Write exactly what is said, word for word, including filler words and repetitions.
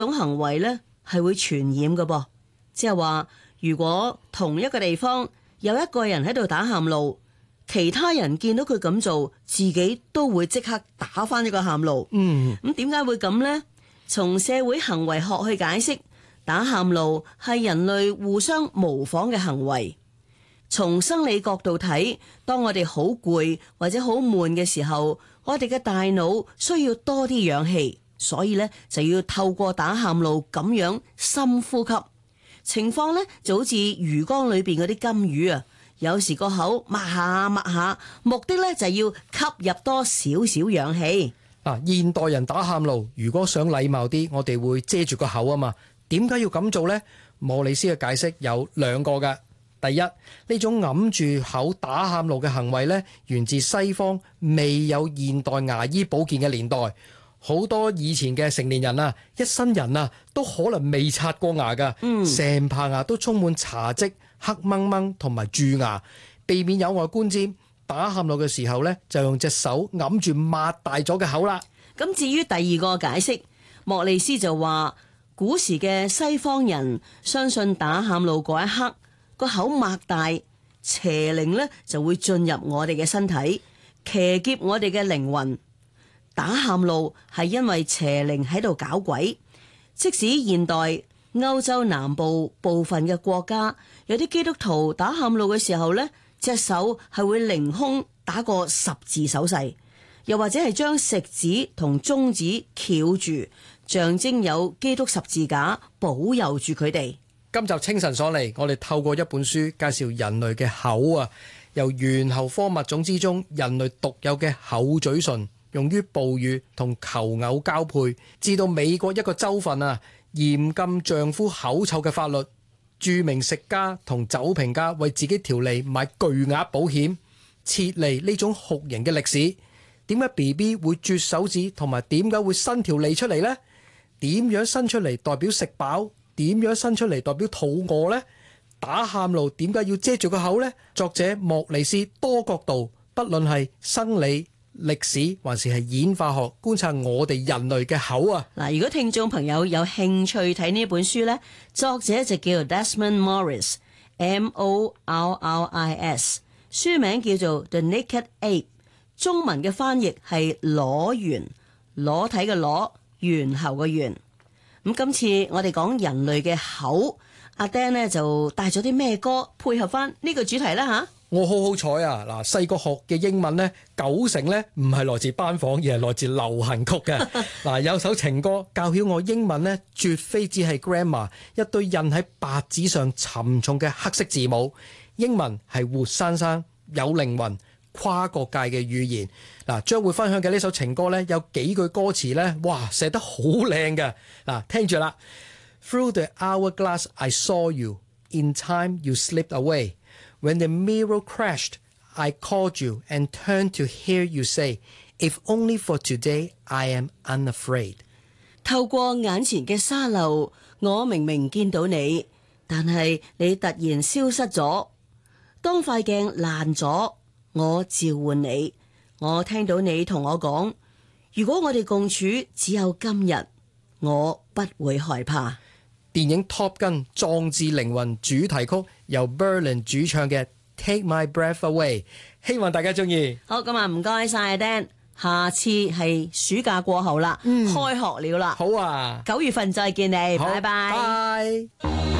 種行為呢係會傳染嘅噃，即係話如果同一個地方有一個人喺度打喊路，其他人見到佢咁做，自己都會即刻打返呢個喊路。 嗯， 咁點解會咁呢？從社會行為學去解釋，打喊路係人類互相模仿嘅行為。從生理角度睇，當我哋好攰或者好悶嘅時候，我哋嘅大腦需要多啲氧氣，所以咧就要透過打喊路咁樣深呼吸。情況咧就好似魚缸裏邊嗰啲金魚啊，有時個口擘下擘下，目的咧就要吸入多少少氧氣。 嗱，現代人打喊路，如果想禮貌啲，我哋會遮住個口啊嘛。點解要咁做呢？莫里斯嘅解釋有兩個㗎。第一，呢種揞住口打喊路嘅行為呢，源自西方未有現代牙醫保健嘅年代。好多以前嘅成年人啊，一生人啊，都可能未刷過牙㗎，成、嗯、排牙都充滿茶漬、黑掹掹同埋蛀牙。避免有礙觀瞻，打喊路嘅時候呢，就用隻手揞住擘大咗嘅口啦。 咁至於第二個解釋，莫里斯就話古時嘅西方人相信打喊路嗰一刻，個口擘大，邪靈呢就會進入我哋嘅身體，騎劫我哋嘅靈魂。打喊路係因為邪靈喺度搞鬼。即使現代歐洲南部部分嘅國家有啲基督徒打喊路嘅時候呢，隻手係會凌空打個十字手勢，又或者係將食指同中指翹住，象徵有基督十字架保佑住佢哋。 今集清晨所嚟，我哋透過一本書介紹人類嘅口啊，由猿猴科物種之中人類獨有嘅厚嘴唇，用於哺乳同求偶交配，至到美國一個州份啊，嚴禁丈夫口臭嘅法律，著名食家同酒評家為自己條脷買巨額保險，撤離呢種酷刑嘅歷史。點解 B B 會啜手指，同埋點解會伸條脷出嚟呢？點樣伸出嚟代表食飽？點樣伸出嚟代表肚餓呢？打喊路點解要遮住個口呢？作者莫里斯多角度，不論係生理、歷史還是係演化學，觀察我哋人類嘅口啊！ 嗱，如果聽眾朋友有興趣睇呢本書呢，作者就叫 Desmond Morris，M O R R I S， 書名叫做 The Naked Ape， 中文嘅翻譯係裸猿，裸體嘅裸，猿猴嘅猿。咁今次我哋講人類嘅口，阿 Dan 呢就帶咗啲咩歌配合翻呢個主題啦吓？ 我好好彩啊！嗱，細個學嘅英文呢，九成呢唔係來自班房，而係來自流行曲嘅。嗱，有首情歌教曉我英文呢，絕非只係 grammar， 一堆印喺白紙上沉重嘅黑色字母。英文係活生生有靈魂跨國界嘅語言。嗱，將會分享嘅呢首情歌呢，有幾句歌詞呢，哇，寫得好靚嘅。嗱，聽住啦。Through the hourglass I saw you, in time you slipped away. When the mirror crashed, I called you and turned to hear you say, If only for today, I am unafraid. 透過眼前嘅沙漏，我明明見到你，但係你突然消失咗。當塊鏡爛咗，我召喚你，我聽到你同我講，如果我哋共處只有今日，我不會害怕。 電影 Top Gun 壯志凌雲主題曲由 Berlin 主唱嘅 Take My Breath Away， 希望大家中意。 好，咁啊唔該晒 Dan， 下次係暑假過後啦，嗯、開學了啦。 好啊， 九月份再見你，拜拜。 拜。